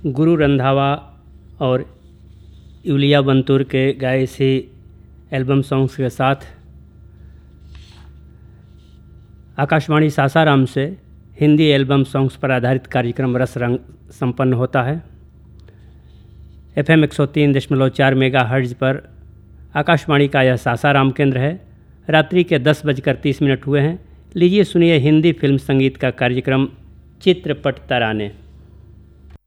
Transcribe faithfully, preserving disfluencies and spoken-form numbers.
गुरु रंधावा और यूलिया बंतूर के गाए इसी एल्बम सॉन्ग्स के साथ आकाशवाणी सासाराम से हिंदी एल्बम सॉन्ग्स पर आधारित कार्यक्रम रस रंग संपन्न होता है। एफ एम एक सौ तीन दशमलव चार मेगा हर्ट्ज पर आकाशवाणी का यह सासाराम केंद्र है। रात्रि के दस बजकर तीस मिनट हुए हैं। लीजिए सुनिए हिंदी फिल्म संगीत का कार्यक्रम चित्रपट तराने।